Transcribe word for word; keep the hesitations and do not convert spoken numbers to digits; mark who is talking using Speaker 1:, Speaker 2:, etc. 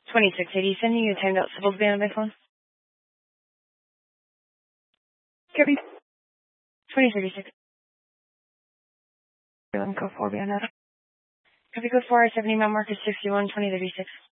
Speaker 1: twenty-six eighty, sending you a timed out supposed to be on my phone. Kirby. twenty thirty-six. Code four, be on that. Copy code four, seventy mile marker sixty-one, twenty thirty-six.